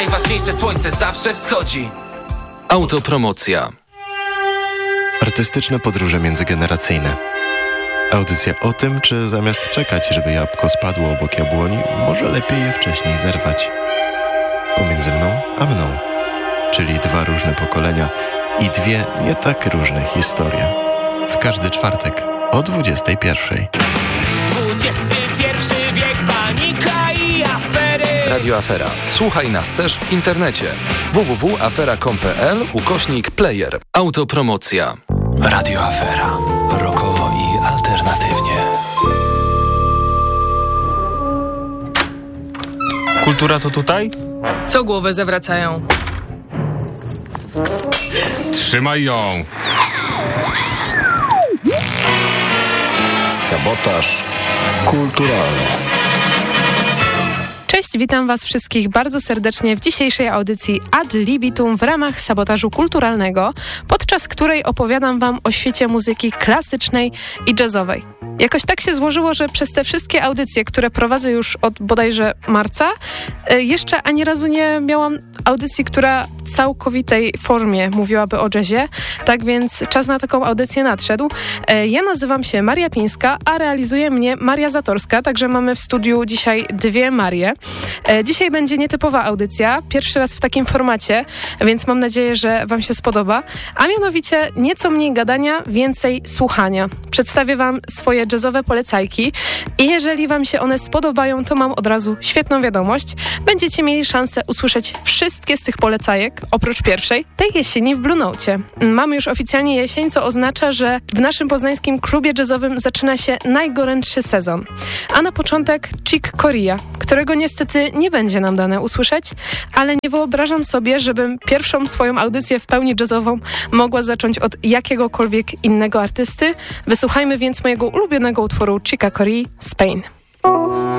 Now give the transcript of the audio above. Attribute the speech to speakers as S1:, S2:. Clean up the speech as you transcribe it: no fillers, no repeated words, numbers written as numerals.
S1: Najważniejsze, słońce zawsze wschodzi.
S2: Autopromocja.
S3: Artystyczne podróże międzygeneracyjne. Audycja o tym, czy zamiast czekać, żeby jabłko spadło obok jabłoni, może lepiej je wcześniej zerwać. Pomiędzy mną a mną. Czyli dwa różne pokolenia i dwie nie tak różne historie. W każdy czwartek o 21:00.
S4: XXI wiek, panika i afery.
S2: Radio Afera. Słuchaj nas też w internecie. www.afera.com.pl/player. Autopromocja. Radio Afera. Rockowo i alternatywnie.
S5: Kultura to tutaj?
S6: Co głowę zawracają?
S5: Trzymaj ją!
S7: Sabotaż kulturalny.
S8: Cześć, witam Was wszystkich bardzo serdecznie w dzisiejszej audycji Ad Libitum w ramach sabotażu kulturalnego, podczas której opowiadam Wam o świecie muzyki klasycznej i jazzowej. Jakoś tak się złożyło, że przez te wszystkie audycje, które prowadzę już od bodajże marca, jeszcze ani razu nie miałam audycji, która w całkowitej formie mówiłaby o jazzie, tak więc czas na taką audycję nadszedł. Ja nazywam się Maria Pińska, a realizuje mnie Maria Zatorska, także mamy w studiu dzisiaj dwie Marie. Dzisiaj będzie nietypowa audycja, pierwszy raz w takim formacie, więc mam nadzieję, że Wam się spodoba, a mianowicie nieco mniej gadania, więcej słuchania. Przedstawię Wam swoje jazzowe polecajki i jeżeli Wam się one spodobają, to mam od razu świetną wiadomość. Będziecie mieli szansę usłyszeć wszystkie z tych polecajek, oprócz pierwszej, tej jesieni w Blue Note. Mamy już oficjalnie jesień, co oznacza, że w naszym poznańskim klubie jazzowym zaczyna się najgorętszy sezon. A na początek Chick Corea, którego niestety nie będzie nam dane usłyszeć, ale nie wyobrażam sobie, żebym pierwszą swoją audycję w pełni jazzową mogła zacząć od jakiegokolwiek innego artysty. Wysłuchajmy więc mojego ulubionego utworu Chicka Corea, Spain.